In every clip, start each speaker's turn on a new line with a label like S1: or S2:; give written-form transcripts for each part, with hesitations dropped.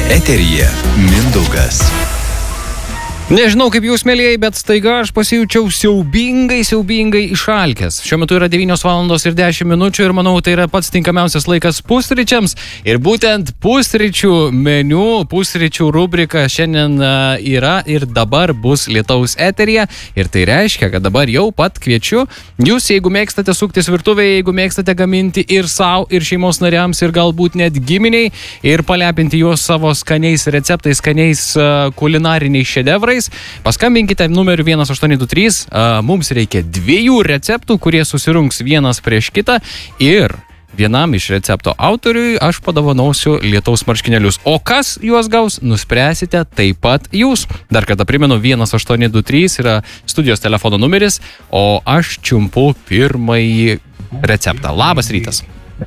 S1: Eteryje Mindaugas.
S2: Nežinau, kaip jūs, mėlyjei, bet staiga aš pasijaučiau siaubingai išalkęs. Šiuo metu yra 9 valandos ir 10 minučių ir manau, tai yra pats tinkamiausias laikas pusryčiams. Ir būtent pusryčių meniu, pusryčių rubrika šiandien yra ir dabar bus Lietaus eteryje. Ir tai reiškia, kad dabar jau pat kviečiu jūs, jeigu mėgstate suktis virtuvėje, jeigu mėgstate gaminti ir savo, ir šeimos nariams, ir galbūt net giminiai, ir palepinti juos savo skaniais receptais, skaniais kulinariniais šedevrais. Paskambinkite numeriu 1823, mums reikia 2 receptų, kurie susirungs vienas prieš kitą ir vienam iš recepto autoriui aš padovanosiu Lietaus marškinėlius. O kas juos gaus, nuspręsite taip pat jūs. Dar kartą primenu, 1823 yra studijos telefono numeris, o aš čiumpu pirmąjį receptą. Labas rytas.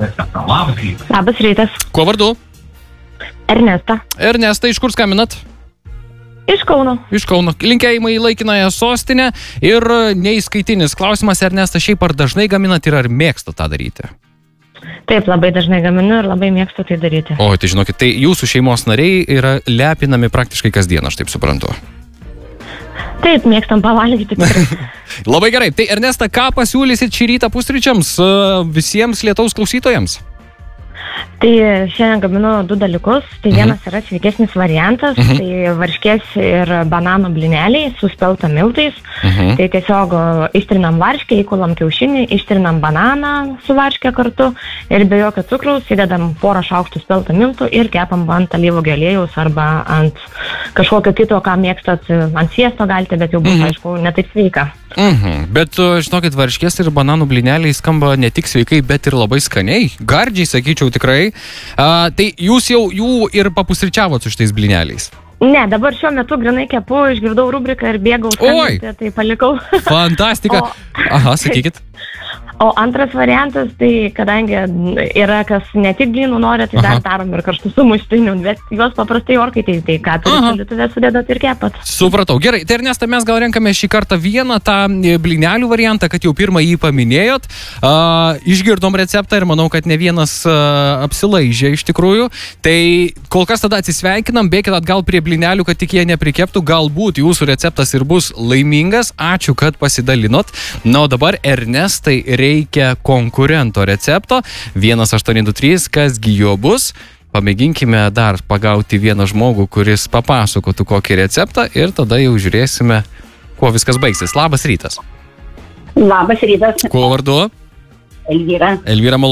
S3: Labas rytas.
S2: Kuo vardu?
S3: Ernesta.
S2: Ernesta, iš kur skambinat?
S3: Iš Kauno.
S2: Iš Kauno. Linkėjimai į laikinąją sostinę ir neįskaitinis klausimas, Ernesta, šiaip ar dažnai gaminat ir ar mėgstat tą daryti?
S3: Taip, labai dažnai gaminu ir labai mėgstu tai daryti.
S2: O, tai žinokit, tai jūsų šeimos nariai yra lepinami praktiškai kasdien, aš taip suprantu.
S3: Taip, mėgstam pavalgyti.
S2: Labai gerai. Tai Ernesta, ką pasiūlysit šį rytą pusryčiams visiems Lietaus klausytojams?
S3: Tai šiandien gaminu 2 dalykus. Tai vienas yra sveikesnis variantas, tai varškės ir bananų blyneliai su spelta miltais. Tai tiesiog ištrinam varškę, įkulam kiaušinį, ištrinam bananą su varške kartu ir be jokio cukraus įdedam 1 šaukštų spelta miltų ir kepam ant alyvuogių aliejaus arba ant kažkokio kito, ką mėgstat, ant sviesto galite, bet jau bus, aišku, ne taip sveika.
S2: Bet, žinokit, varškės ir bananų blyneliai skamba ne tik sveikai, bet ir labai skaniai. Gardžiai, sakyčiau, tikrai. Tai jūs jau jų ir papusryčiavot su šitais blyneliais?
S3: Ne, dabar šiuo metu grinai kepu, išgirdau rubriką ir bėgau skambinti, tai palikau.
S2: Fantastika. Aha, sakykit.
S3: O antras variantas, tai kadangi yra, kas ne tik blynų nori, tai dar darom ir kartu su muštiniu, bet juos paprastai orkaitės, tai ką turite šaldytuve sudėdat ir kepat.
S2: Supratau. Gerai, tai Ernesta, mes gal renkame šį kartą vieną tą blynelių variantą, kad jau pirmą jį paminėjot. Išgirdom receptą ir manau, kad ne vienas apsilaižė iš tikrųjų. Tai kol kas tada atsisveikinam, bėkit atgal prie blynelių, kad tik jie neprikeptų. Galbūt jūsų receptas ir bus laimingas. Ačiū, kad pasidalinot. Na, o dabar Ernestai reikia konkurento recepto. 1823, kasgi jo bus. Pamėginkime dar pagauti vieną žmogų, kuris papasakotų kokį receptą ir tada jau žiūrėsime, kuo viskas baigsis. Labas rytas.
S4: Labas rytas.
S2: Kuo vardu?
S4: Elvyra.
S2: Elvyra,